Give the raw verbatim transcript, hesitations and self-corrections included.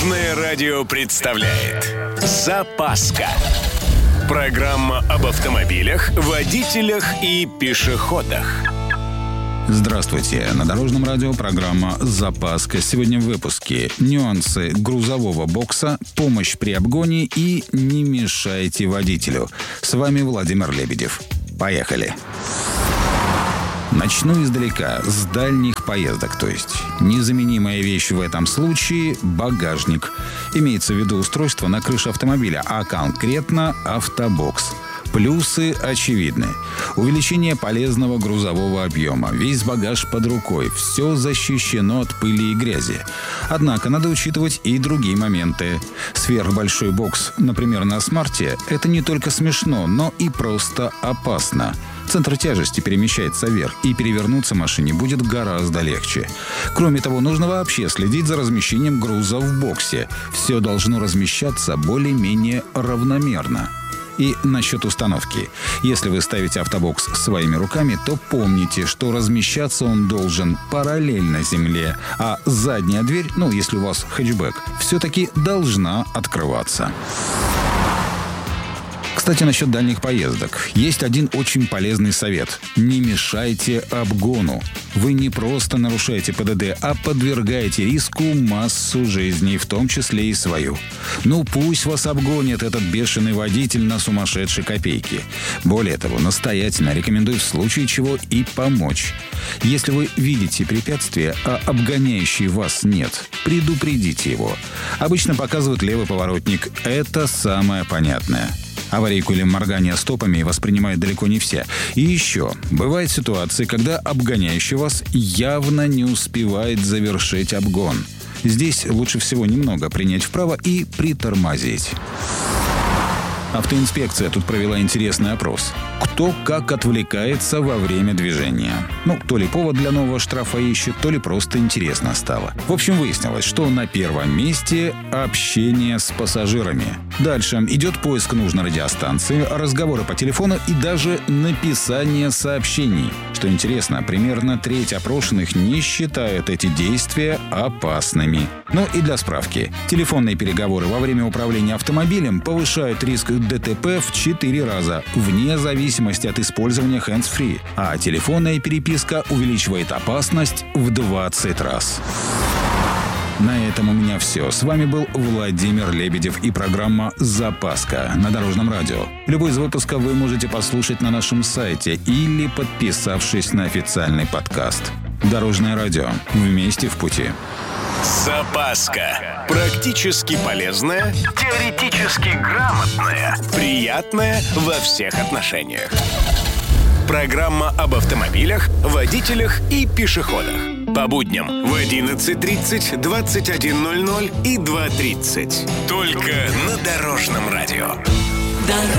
Дорожное радио представляет «Запаска». Программа об автомобилях, водителях и пешеходах. Здравствуйте! На Дорожном радио программа «Запаска». Сегодня в выпуске нюансы грузового бокса, помощь при обгоне и не мешайте водителю. С вами Владимир Лебедев. Поехали! Начну издалека, с дальних поездок, то есть. Незаменимая вещь в этом случае – багажник. Имеется в виду устройство на крыше автомобиля, а конкретно автобокс. Плюсы очевидны. Увеличение полезного грузового объема, весь багаж под рукой, все защищено от пыли и грязи. Однако надо учитывать и другие моменты. Сверхбольшой бокс, например, на смарте, это не только смешно, но и просто опасно. Центр тяжести перемещается вверх, и перевернуться машине будет гораздо легче. Кроме того, нужно вообще следить за размещением груза в боксе. Все должно размещаться более-менее равномерно. И насчет установки. Если вы ставите автобокс своими руками, то помните, что размещаться он должен параллельно земле, а задняя дверь, ну, если у вас хэтчбэк, все-таки должна открываться. Кстати, насчет дальних поездок. Есть один очень полезный совет. Не мешайте обгону. Вы не просто нарушаете ПДД, а подвергаете риску массу жизней, в том числе и свою. Ну пусть вас обгонит этот бешеный водитель на сумасшедшей копейки. Более того, настоятельно рекомендую в случае чего и помочь. Если вы видите препятствие, а обгоняющий вас нет, предупредите его. Обычно показывают левый поворотник. Это самое понятное. Аварийку или моргание стопами воспринимают далеко не все. И еще, бывают ситуации, когда обгоняющий вас явно не успевает завершить обгон. Здесь лучше всего немного принять вправо и притормозить. Автоинспекция тут провела интересный опрос. Кто как отвлекается во время движения. Ну, то ли повод для нового штрафа ищет, то ли просто интересно стало. В общем, выяснилось, что на первом месте общение с пассажирами. Дальше идет поиск нужной радиостанции, разговоры по телефону и даже написание сообщений. Что интересно, примерно треть опрошенных не считают эти действия опасными. Ну и для справки. Телефонные переговоры во время управления автомобилем повышают риск ДТП в четыре раза, вне зависимости от использования hands-free. А телефонная переписка увеличивает опасность в двадцать раз. На этом у меня все. С вами был Владимир Лебедев и программа «Запаска» на Дорожном радио. Любой из выпусков вы можете послушать на нашем сайте или подписавшись на официальный подкаст. Дорожное радио. Вместе в пути. «Запаска». Практически полезная, теоретически грамотная, приятная во всех отношениях. Программа об автомобилях, водителях и пешеходах. По будням в одиннадцать тридцать, двадцать один ноль ноль и два тридцать. Только на Дорожном радио.